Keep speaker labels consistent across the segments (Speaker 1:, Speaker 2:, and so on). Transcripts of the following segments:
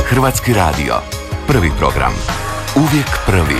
Speaker 1: Hrvatski radio. Prvi program. Uvijek prvi.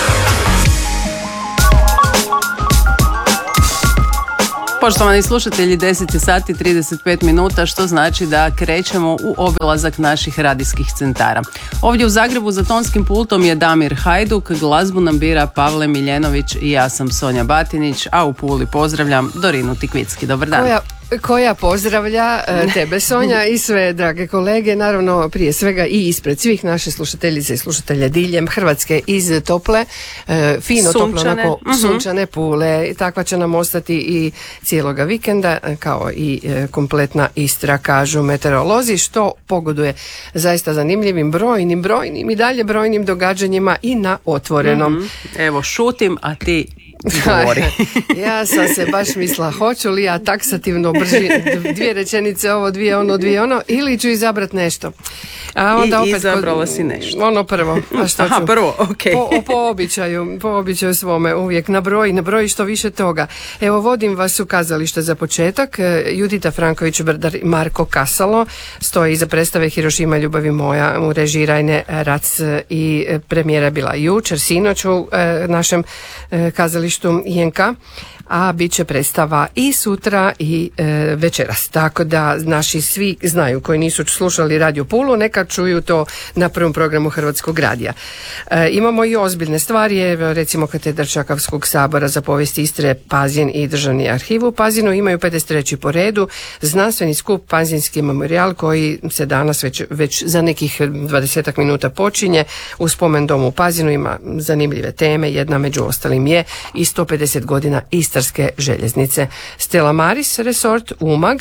Speaker 2: Poštovani slušatelji, 10 sati 35 minuta, što znači da krećemo u obilazak naših radijskih centara. Ovdje u Zagrebu za tonskim pultom je Damir Hajduk, glazbu nam bira Pavle Miljenović i ja sam Sonja Batinić, a u Puli pozdravljam Dorinu Tikvicki. Dobar dan.
Speaker 3: Koja pozdravlja tebe, Sonja, i sve drage kolege, naravno prije svega i ispred svih naše slušateljice i slušatelja diljem Hrvatske iz tople, fino sunčane, tople, onako sunčane Pule. Takva će nam ostati i cijeloga vikenda, kao i kompletna Istra, kažu meteorolozi, što pogoduje zaista zanimljivim brojnim i dalje brojnim događanjima i na otvorenom.
Speaker 2: Evo, šutim, a ti govori.
Speaker 3: Ja sam se baš mislila, hoću li ja taksativno brži dvije rečenice, ovo, dvije ono, ili ću izabrat nešto. A onda opet
Speaker 2: izabrala si nešto.
Speaker 3: Ono prvo. A što ću?
Speaker 2: Prvo, okej.
Speaker 3: Po običaju svome, uvijek na broj što više toga. Evo, vodim vas u kazalište za početak. Judita Franković-Brdar, Marko Kasalo stoji iza predstave Hirošima ljubavi moja u režiji Rajne Rac i premijera bila jučer, sinoć u našem kazalištu INK, a bit će predstava i sutra i večeras. Tako da naši svi znaju koji nisu slušali Radio Pulu, neka čuju to na prvom programu Hrvatskog radija. Imamo i ozbiljne stvari, recimo Katedra Čakavskog sabora za povijest Istre, Pazin i Državni arhiv u Pazinu imaju 53. po redu znanstveni skup Pazinski memorijal koji se danas već za nekih 20 minuta počinje. U spomen domu u Pazinu ima zanimljive teme, jedna među ostalim je i 150 godina Istarske željeznice. Stella Maris Resort Umag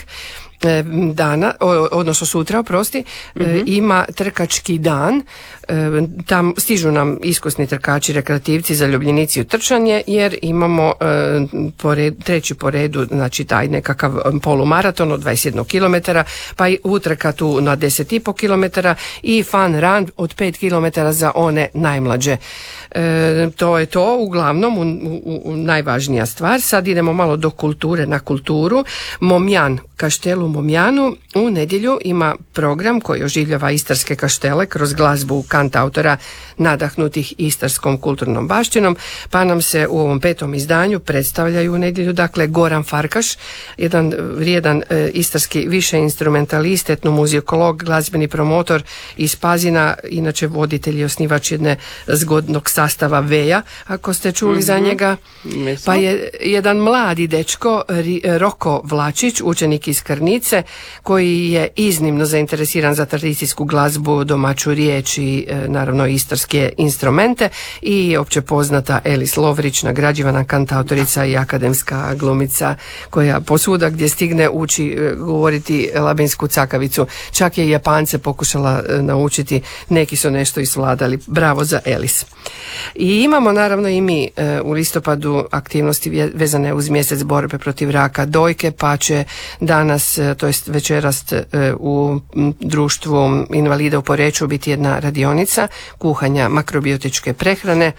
Speaker 3: sutra, ima trkački dan. Tam stižu nam iskusni trkači, rekreativci, zaljubljenici u trčanje, jer imamo treći po redu, znači taj nekakav polumaraton od 21 km, pa i utrka tu na 10,5 km i fun run od 5 km za one najmlađe. To je to uglavnom najvažnija stvar. Sad idemo malo do kulture, na kulturu. Momjan, kaštelu Momjanu u nedjelju ima program koji oživljava istarske kaštele kroz glazbu kantautora nadahnutih istarskom kulturnom baštinom, pa nam se u ovom 5. izdanju predstavljaju u nedjelju, dakle, Goran Farkaš, jedan vrijedan istarski više instrumentalist, etnomuzikolog, glazbeni promotor iz Pazina, inače voditelj i osnivač jedne zgodnog sastava Veja, ako ste čuli za njega. Pa je jedan mladi dečko, Roko Vlačić, učenik iz Krnice, koji je iznimno zainteresiran za tradicijsku glazbu, domaću riječ i naravno istarske instrumente, i opće poznata Elis Lovrić, nagrađivana kantautorica i akademska glumica koja posvuda gdje stigne uči govoriti labinsku cakavicu. Čak je Japance pokušala naučiti, neki su nešto isvladali. Bravo za Elis. I imamo naravno i mi u listopadu aktivnosti vezane uz mjesec borbe protiv raka dojke, pa će danas, to jest večeras, u društvu invalida u Poreču biti jedna radionica kuhanja makrobiotičke prehrane.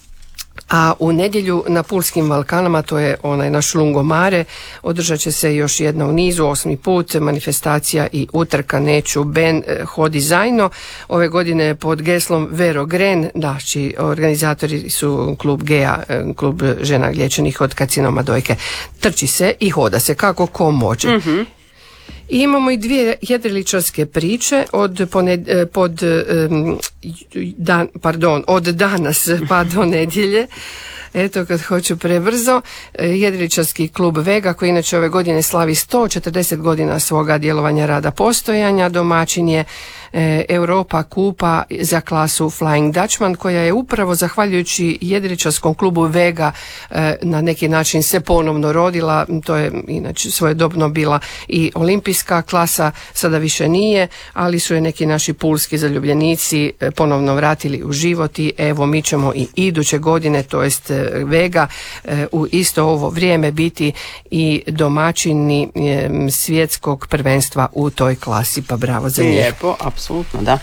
Speaker 3: A u nedjelju na Pulskim Balkanama, to je onaj naš Lungomare, održat će se još jedna u nizu, 8. put, manifestacija i utrka Neću Ben hodi zajedno. Ove godine pod geslom Vero Gren, znači organizatori su klub GEA, klub žena liječenih od karcinoma dojke. Trči se i hoda se kako ko može. I imamo i dvije jedriličarske priče od danas pa do nedjelje. Eto, kad hoću prebrzo, jedriličarski klub Vega, koji inače ove godine slavi 140 godina svoga djelovanja, rada, postojanja, domaćin je Europa kupa za klasu Flying Dutchman, koja je upravo zahvaljujući jedriličarskom klubu Vega na neki način se ponovno rodila. To je inače svojedobno bila i olimpijska klasa, sada više nije, ali su je neki naši pulski zaljubljenici ponovno vratili u život i evo mi ćemo i iduće godine, to jest Vega, u isto ovo vrijeme biti i domaćini svjetskog prvenstva u toj klasi, pa bravo za njih.
Speaker 2: Lijepo, apsolutno, da.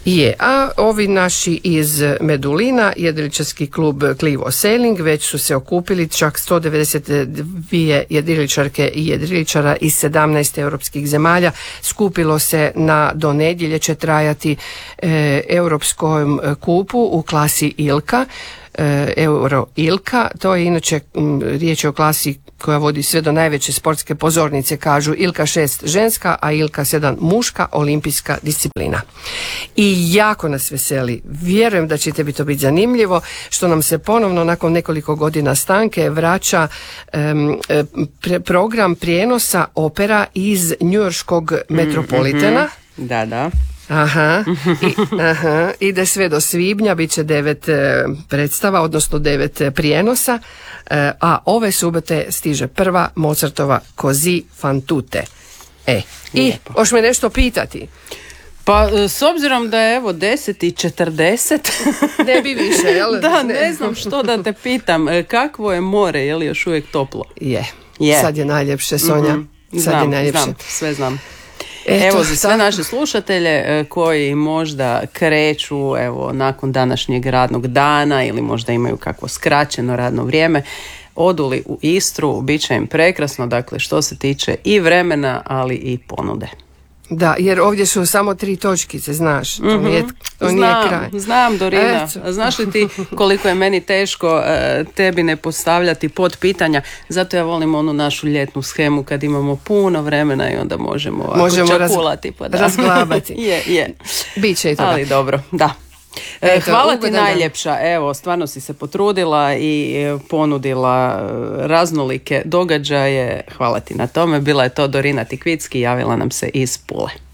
Speaker 3: Je, a ovi naši iz Medulina, jedriličarski klub Clivo Sailing, već su se okupili čak 192 jedriličarke i jedriličara iz 17 europskih zemalja. Skupilo se do nedjelje će trajati europskom kupu u klasi Ilka. Euro Ilka, to je inače riječ je o klasi koja vodi sve do najveće sportske pozornice, kažu Ilka 6 ženska, a Ilka 7 muška olimpijska disciplina. I jako nas veseli, vjerujem da će tebi to biti zanimljivo, što nam se ponovno nakon nekoliko godina stanke vraća program prijenosa opera iz njujorškog Metropolitana.
Speaker 2: Da.
Speaker 3: Aha, ide sve do svibnja, bit će 9 predstava, odnosno 9 prijenosa, a ove subote stiže prva Mozartova Così fan tutte. I hoš me nešto pitati?
Speaker 2: Pa s obzirom da je evo 10:40
Speaker 3: ne bi više, jel?
Speaker 2: Da, ne znam što da te pitam. Kakvo je more, je li još uvijek toplo?
Speaker 3: Je. Sad je najljepše, Sonja.
Speaker 2: Znam, sve znam. Evo za sve naše slušatelje koji možda kreću nakon današnjeg radnog dana ili možda imaju kakvo skraćeno radno vrijeme, odu li u Istru, bit će im prekrasno, dakle što se tiče i vremena, ali i ponude.
Speaker 3: Da, jer ovdje su samo 3 točkice, znaš, to nije kraj.
Speaker 2: Znam, Dorina, znaš li ti koliko je meni teško tebi ne postavljati pod pitanja, zato ja volim onu našu ljetnu shemu kad imamo puno vremena i onda možemo čakulati.
Speaker 3: Razglabati.
Speaker 2: je.
Speaker 3: Biće i toga.
Speaker 2: Ali dobro, da. Hvala ti najljepša, evo stvarno si se potrudila i ponudila raznolike događaje, hvala ti na tome. Bila je to Dorina Tikvicki, javila nam se iz Pule.